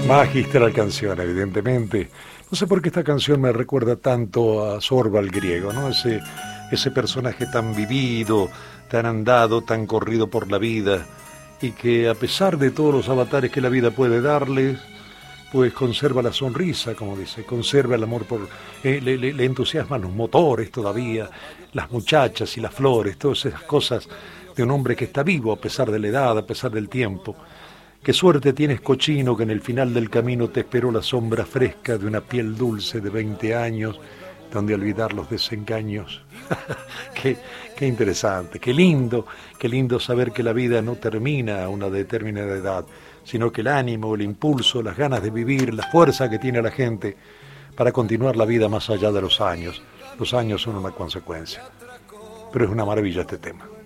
Magistral canción, evidentemente. No sé por qué esta canción me recuerda tanto a Sorba el griego, ¿no? Ese personaje tan vivido, tan andado, tan corrido por la vida, y que a pesar de todos los avatares que la vida puede darle, pues conserva la sonrisa, como dice, conserva el amor por... le entusiasman los motores todavía, las muchachas y las flores, todas esas cosas de un hombre que está vivo a pesar de la edad, a pesar del tiempo. Qué suerte tienes, cochino, que en el final del camino te esperó la sombra fresca de una piel dulce de 20 años, donde olvidar los desengaños. qué interesante, qué lindo saber que la vida no termina a una determinada edad, sino que el ánimo, el impulso, las ganas de vivir, la fuerza que tiene la gente para continuar la vida más allá de los años. Los años son una consecuencia. Pero es una maravilla este tema.